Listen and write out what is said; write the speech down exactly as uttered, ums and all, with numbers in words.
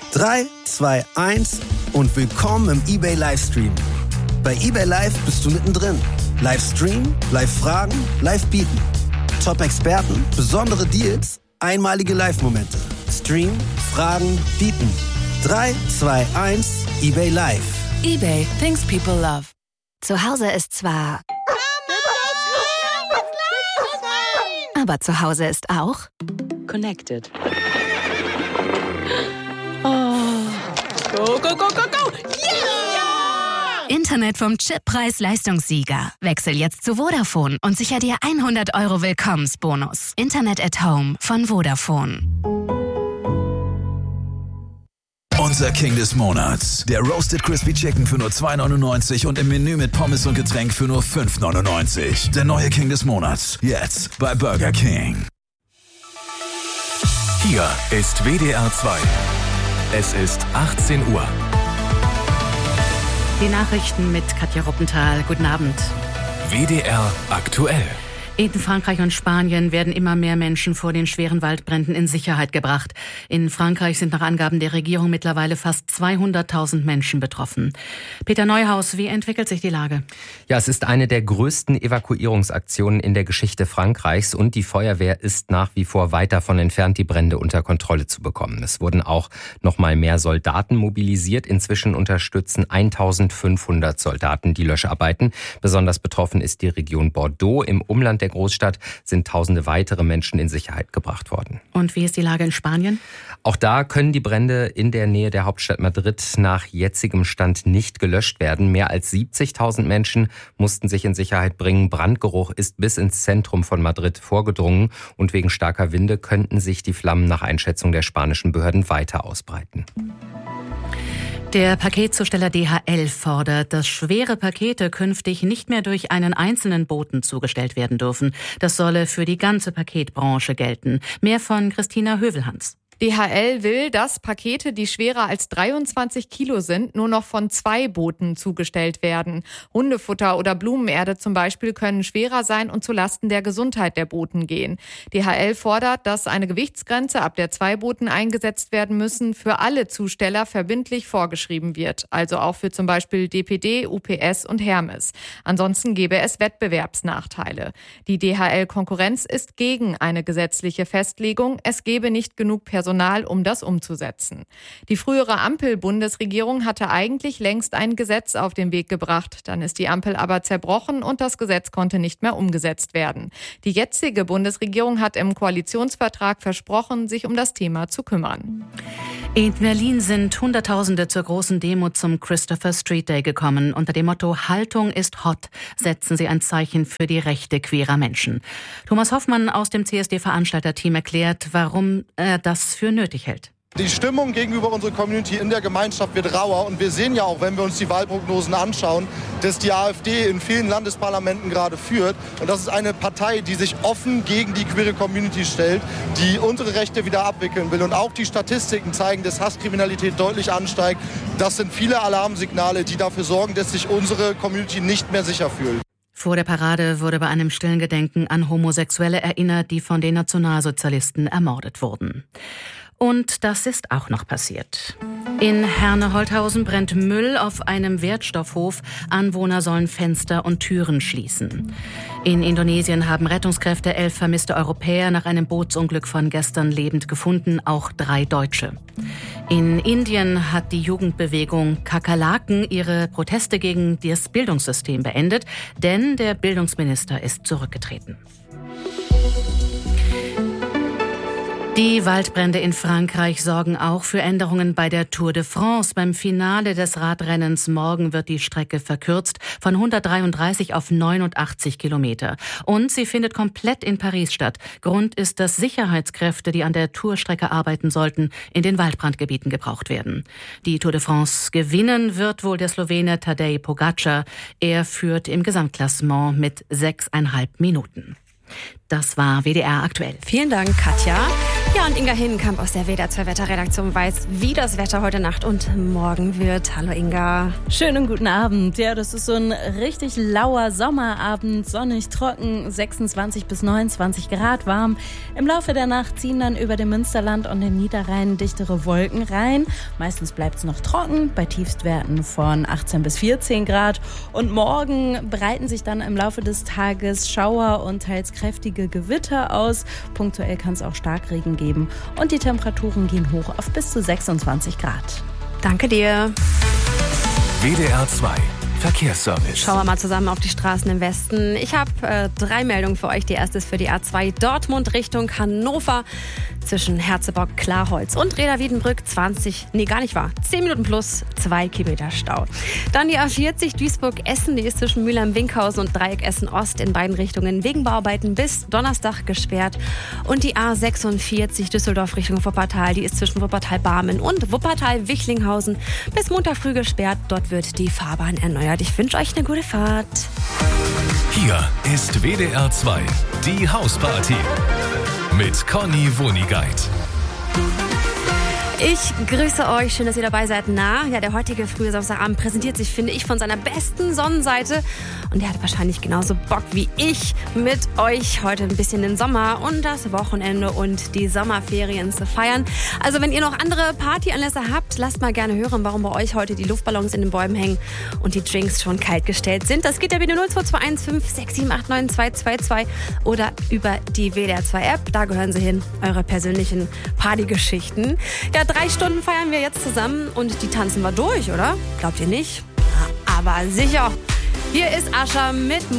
drei, zwei, eins und willkommen im eBay Livestream. Bei eBay Live bist du mittendrin. Livestream, Live-Fragen, Live-Bieten. Top-Experten, besondere Deals, einmalige Live-Momente. Stream, Fragen, Bieten. drei, zwei, eins, eBay Live. eBay, things people love. Zu Hause ist zwar... Aber zu Hause ist auch... Connected. Oh. Go, go, go, go, go! Yeah! Internet vom Chip-Preis-Leistungssieger. Wechsel jetzt zu Vodafone und sicher dir hundert Euro Willkommensbonus. Internet at Home von Vodafone. Unser King des Monats. Der Roasted Crispy Chicken für nur zwei neunundneunzig und im Menü mit Pommes und Getränk für nur fünf neunundneunzig. Der neue King des Monats. Jetzt bei Burger King. Hier ist W D R zwei. Es ist achtzehn Uhr. Die Nachrichten mit Katja Ruppenthal. Guten Abend. W D R aktuell. In Frankreich und Spanien werden immer mehr Menschen vor den schweren Waldbränden in Sicherheit gebracht. In Frankreich sind nach Angaben der Regierung mittlerweile fast zweihunderttausend Menschen betroffen. Peter Neuhaus, wie entwickelt sich die Lage? Ja, es ist eine der größten Evakuierungsaktionen in der Geschichte Frankreichs und die Feuerwehr ist nach wie vor weit davon entfernt, die Brände unter Kontrolle zu bekommen. Es wurden auch noch mal mehr Soldaten mobilisiert. Inzwischen unterstützen eintausendfünfhundert Soldaten die Löscharbeiten. Besonders betroffen ist die Region Bordeaux. Im Umland der Großstadt sind tausende weitere Menschen in Sicherheit gebracht worden. Und wie ist die Lage in Spanien? Auch da können die Brände in der Nähe der Hauptstadt Madrid nach jetzigem Stand nicht gelöscht werden. Mehr als siebzigtausend Menschen mussten sich in Sicherheit bringen. Brandgeruch ist bis ins Zentrum von Madrid vorgedrungen und wegen starker Winde könnten sich die Flammen nach Einschätzung der spanischen Behörden weiter ausbreiten. Der Paketzusteller D H L fordert, dass schwere Pakete künftig nicht mehr durch einen einzelnen Boten zugestellt werden dürfen. Das solle für die ganze Paketbranche gelten. Mehr von Christina Hövelhans. D H L will, dass Pakete, die schwerer als dreiundzwanzig Kilo sind, nur noch von zwei Booten zugestellt werden. Hundefutter oder Blumenerde zum Beispiel können schwerer sein und zulasten der Gesundheit der Boten gehen. D H L fordert, dass eine Gewichtsgrenze, ab der zwei Booten eingesetzt werden müssen, für alle Zusteller verbindlich vorgeschrieben wird. Also auch für zum Beispiel D P D, U P S und Hermes. Ansonsten gäbe es Wettbewerbsnachteile. Die D H L-Konkurrenz ist gegen eine gesetzliche Festlegung. Es gebe nicht genug Personal, um das umzusetzen. Die frühere Ampel-Bundesregierung hatte eigentlich längst ein Gesetz auf den Weg gebracht. Dann ist die Ampel aber zerbrochen und das Gesetz konnte nicht mehr umgesetzt werden. Die jetzige Bundesregierung hat im Koalitionsvertrag versprochen, sich um das Thema zu kümmern. In Berlin sind Hunderttausende zur großen Demo zum Christopher Street Day gekommen. Unter dem Motto Haltung ist hot setzen sie ein Zeichen für die Rechte queerer Menschen. Thomas Hoffmann aus dem C S D-Veranstalterteam erklärt, warum er das für nötig hält. Die Stimmung gegenüber unserer Community in der Gemeinschaft wird rauer und wir sehen ja auch, wenn wir uns die Wahlprognosen anschauen, dass die AfD in vielen Landesparlamenten gerade führt und das ist eine Partei, die sich offen gegen die queere Community stellt, die unsere Rechte wieder abwickeln will und auch die Statistiken zeigen, dass Hasskriminalität deutlich ansteigt. Das sind viele Alarmsignale, die dafür sorgen, dass sich unsere Community nicht mehr sicher fühlt. Vor der Parade wurde bei einem stillen Gedenken an Homosexuelle erinnert, die von den Nationalsozialisten ermordet wurden. Und das ist auch noch passiert. In Herne-Holthausen brennt Müll auf einem Wertstoffhof. Anwohner sollen Fenster und Türen schließen. In Indonesien haben Rettungskräfte elf vermisste Europäer nach einem Bootsunglück von gestern lebend gefunden, auch drei Deutsche. In Indien hat die Jugendbewegung Kakerlaken ihre Proteste gegen das Bildungssystem beendet, denn der Bildungsminister ist zurückgetreten. Die Waldbrände in Frankreich sorgen auch für Änderungen bei der Tour de France. Beim Finale des Radrennens morgen wird die Strecke verkürzt von hundertdreiunddreißig auf neunundachtzig Kilometer. Und sie findet komplett in Paris statt. Grund ist, dass Sicherheitskräfte, die an der Tourstrecke arbeiten sollten, in den Waldbrandgebieten gebraucht werden. Die Tour de France gewinnen wird wohl der Slowene Tadej Pogačar. Er führt im Gesamtklassement mit sechseinhalb Minuten. Das war W D R aktuell. Vielen Dank, Katja. Ja, und Inga Hinkamp aus der W D R zwei Wetterredaktion weiß, wie das Wetter heute Nacht und morgen wird. Hallo Inga. Schönen guten Abend. Ja, das ist so ein richtig lauer Sommerabend, sonnig, trocken, sechsundzwanzig bis neunundzwanzig Grad warm. Im Laufe der Nacht ziehen dann über dem Münsterland und den Niederrhein dichtere Wolken rein. Meistens bleibt es noch trocken, bei Tiefstwerten von achtzehn bis vierzehn Grad. Und morgen breiten sich dann im Laufe des Tages Schauer und teils kräftige Gewitter aus. Punktuell kann es auch Starkregen geben. Und die Temperaturen gehen hoch auf bis zu sechsundzwanzig Grad. Danke dir. W D R zwei Verkehrsservice. Schauen wir mal zusammen auf die Straßen im Westen. Ich habe äh, drei Meldungen für euch. Die erste ist für die A zwei Dortmund Richtung Hannover zwischen Herzebock, Klarholz und Reda-Wiedenbrück zwanzig, nee gar nicht wahr, zehn Minuten plus zwei Kilometer Stau. Dann die A vierzig Duisburg-Essen, die ist zwischen Mülheim-Winkhausen und Dreieck Essen-Ost in beiden Richtungen wegen Bauarbeiten bis Donnerstag gesperrt. Und die A sechsundvierzig Düsseldorf Richtung Wuppertal, die ist zwischen Wuppertal-Barmen und Wuppertal-Wichlinghausen bis Montag früh gesperrt. Dort wird die Fahrbahn erneuert. Ich wünsche euch eine gute Fahrt. Hier ist W D R zwei, die Hausparty mit Conny Wonigkeit. Ich grüße euch, schön, dass ihr dabei seid. Na, ja, der heutige frühe Samstagabend präsentiert sich, finde ich, von seiner besten Sonnenseite. Und er hat wahrscheinlich genauso Bock wie ich, mit euch heute ein bisschen den Sommer und das Wochenende und die Sommerferien zu feiern. Also wenn ihr noch andere Partyanlässe habt, lasst mal gerne hören, warum bei euch heute die Luftballons in den Bäumen hängen und die Drinks schon kalt gestellt sind. Das geht ja wieder null zwei zwei eins fünf sechs sieben acht neun zwei zwei zwei oder über die W D R zwei App. Da gehören sie hin, eure persönlichen Partygeschichten. Ja, drei Stunden feiern wir jetzt zusammen und die tanzen wir durch, oder? Glaubt ihr nicht? Aber sicher. Hier ist Ascher mit